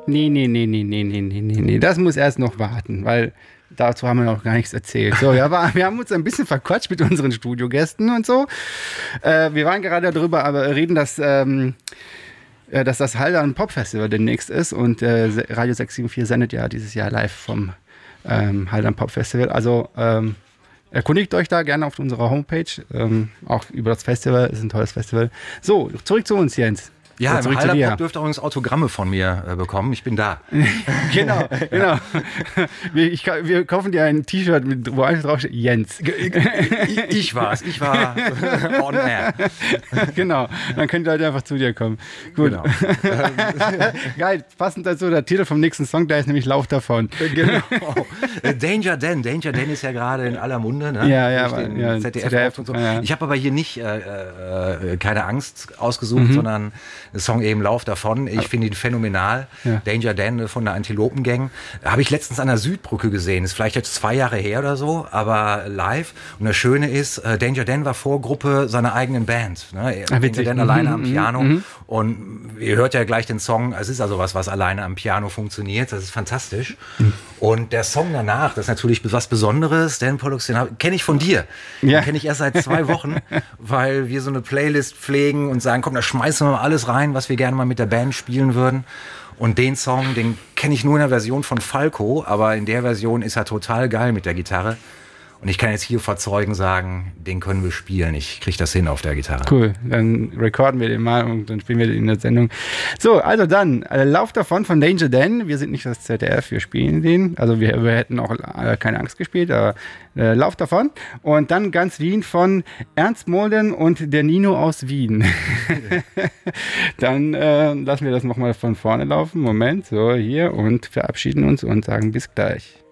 Nee. Das muss erst noch warten, weil dazu haben wir noch gar nichts erzählt. So, ja, wir haben uns ein bisschen verquatscht mit unseren Studiogästen und so. Wir waren gerade darüber reden, dass das Haldern Pop Festival demnächst ist und Radio 674 sendet ja dieses Jahr live vom Haldern Pop Festival. Also erkundigt euch da gerne auf unserer Homepage, auch über das Festival. Es ist ein tolles Festival. So, zurück zu uns, Jens. Ja, im Haldern Pop dürft ihr übrigens Autogramme von mir bekommen. Ich bin da. Genau. Wir kaufen dir ein T-Shirt, wo einfach draufsteht Jens. Ich war on air. Genau, dann könnt ihr halt einfach zu dir kommen. Gut. Genau. Geil, passend dazu, der Titel vom nächsten Song, der ist nämlich Lauf davon. Genau. Danger Dan ist ja gerade in aller Munde. Ne? Ja, ZDF und so. Ja. Ich habe aber hier nicht keine Angst ausgesucht, sondern der Song eben Lauf davon. Ich finde ihn phänomenal. Ja. Danger Dan von der Antilopengang. Habe ich letztens an der Südbrücke gesehen. Ist vielleicht jetzt 2 Jahre her oder so, aber live. Und das Schöne ist, Danger Dan war Vorgruppe seiner eigenen Band. Ne? Danger Dan alleine am Piano. Und ihr hört ja gleich den Song. Es ist also was alleine am Piano funktioniert. Das ist fantastisch. Und der Song danach, das ist natürlich was Besonderes. Dan Pollux, den kenne ich von dir. Den kenne ich erst seit 2 Wochen, weil wir so eine Playlist pflegen und sagen, komm, da schmeißen wir mal alles rein, was wir gerne mal mit der Band spielen würden. Und den Song, den kenne ich nur in der Version von Falco, aber in der Version ist er total geil mit der Gitarre. Und ich kann jetzt hier vor Zeugen sagen, den können wir spielen. Ich kriege das hin auf der Gitarre. Cool, dann recorden wir den mal und dann spielen wir den in der Sendung. So, also dann, Lauf davon von Danger Dan. Wir sind nicht das ZDF, wir spielen den. Also wir hätten auch keine Angst gespielt, aber Lauf davon. Und dann Ganz Wien von Ernst Molden und der Nino aus Wien. Dann lassen wir das nochmal von vorne laufen. Moment, so hier und verabschieden uns und sagen bis gleich.